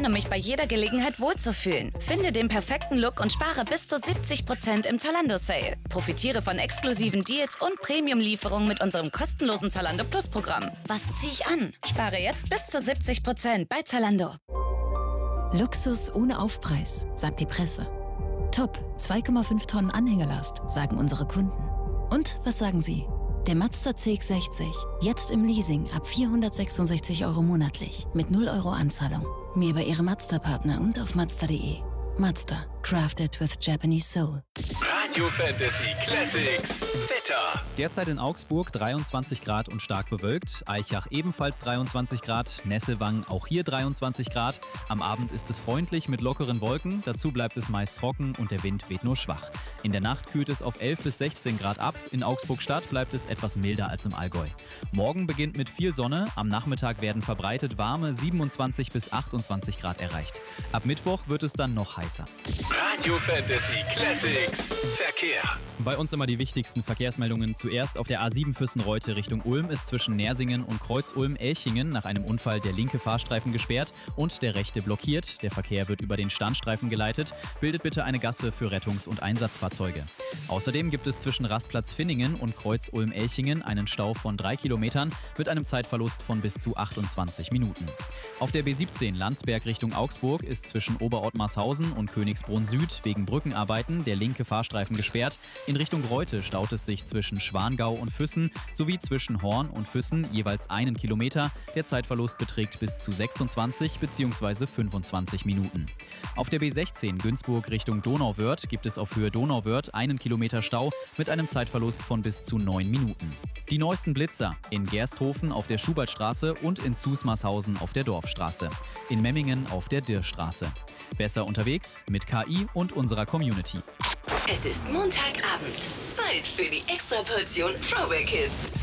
an, um mich bei jeder Gelegenheit wohlzufühlen. Finde den perfekten Look und spare bis zu 70% im Zalando-Sale. Profitiere von exklusiven Deals und Premium-Lieferungen mit unserem kostenlosen Zalando Plus-Programm. Was ziehe ich an? Spare jetzt bis zu 70% bei Zalando. Luxus ohne Aufpreis, sagt die Presse. Top, 2,5 Tonnen Anhängelast, sagen unsere Kunden. Und was sagen Sie? Der Mazda CX-60, jetzt im Leasing ab 466 € monatlich, mit 0 € Anzahlung. Mehr bei Ihrem Mazda-Partner und auf Mazda.de. Mazda, crafted with Japanese soul. Radio Fantasy Classics Wetter. Derzeit in Augsburg 23 Grad und stark bewölkt. Aichach ebenfalls 23 Grad. Nesselwang auch hier 23 Grad. Am Abend ist es freundlich mit lockeren Wolken. Dazu bleibt es meist trocken und der Wind weht nur schwach. In der Nacht kühlt es auf 11 bis 16 Grad ab. In Augsburg Stadt bleibt es etwas milder als im Allgäu. Morgen beginnt mit viel Sonne. Am Nachmittag werden verbreitet warme 27 bis 28 Grad erreicht. Ab Mittwoch wird es dann noch heißer. Radio Fantasy Classics Verkehr. Bei uns immer die wichtigsten Verkehrsmeldungen. Zuerst auf der A7 Füssen-Reute Richtung Ulm ist zwischen Nersingen und Kreuz-Ulm-Elchingen nach einem Unfall der linke Fahrstreifen gesperrt und der rechte blockiert. Der Verkehr wird über den Standstreifen geleitet. Bildet bitte eine Gasse für Rettungs- und Einsatzfahrzeuge. Außerdem gibt es zwischen Rastplatz Finningen und Kreuz-Ulm-Elchingen einen Stau von 3 Kilometern mit einem Zeitverlust von bis zu 28 Minuten. Auf der B17 Landsberg Richtung Augsburg ist zwischen Oberottmarshausen und Königsbrunn Süd wegen Brückenarbeiten der linke Fahrstreifen gesperrt. In Richtung Reute staut es sich zwischen Schwangau und Füssen sowie zwischen Horn und Füssen jeweils 1 Kilometer. Der Zeitverlust beträgt bis zu 26 bzw. 25 Minuten. Auf der B16 Günzburg Richtung Donauwörth gibt es auf Höhe Donauwörth 1 Kilometer Stau mit einem Zeitverlust von bis zu 9 Minuten. Die neuesten Blitzer in Gersthofen auf der Schubertstraße und in Zusmarshausen auf der Dorfstraße. In Memmingen auf der Dirrstraße. Besser unterwegs mit KI und unserer Community. Es ist Montagabend. Zeit für die Extraportion Throwback Hits.